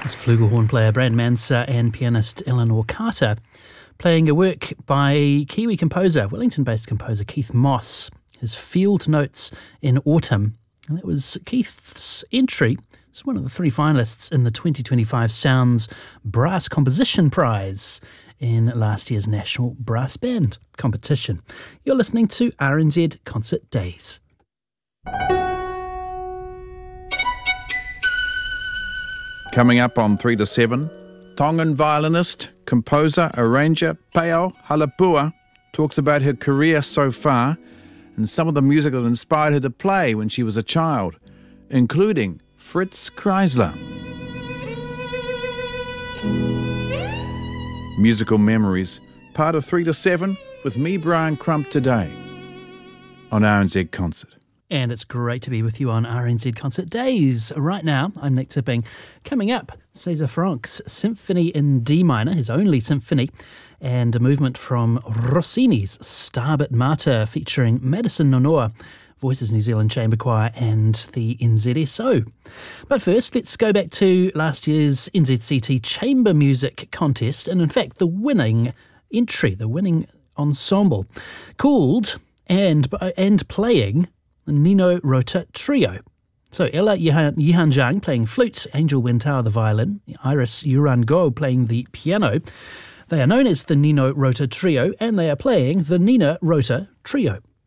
Flugelhorn player Brad Manser and pianist Eleanor Carter playing a work by Kiwi composer, Wellington-based composer Keith Moss, his Field Notes in Autumn. And that was Keith's entry as one of the 3 finalists in the 2025 Sounds Brass Composition Prize in last year's National Brass Band competition. You're listening to RNZ Concert Days. Coming up on 3 to 7, Tongan violinist, composer, arranger Pe'ao Halapua talks about her career so far and some of the music that inspired her to play when she was a child, including Fritz Kreisler. Musical Memories, part of 3 to 7 with me, Brian Crump, today on RNZ Concert. And it's great to be with you on RNZ Concert Days. Right now, I'm Nick Tipping. Coming up, Cesar Franck's Symphony in D minor, his only symphony, and a movement from Rossini's Stabat Mater featuring Madison Nonoa, Voices New Zealand Chamber Choir and the NZSO. But first, let's go back to last year's NZCT Chamber Music Contest, and in fact, the winning entry, the winning ensemble, called and playing Nino Rota Trio. So Ella Yihanjiang playing flute, Angel Wentao the violin, Iris Urango playing the piano. They are known as the Nino Rota Trio, and they are playing the Nina Rota Trio.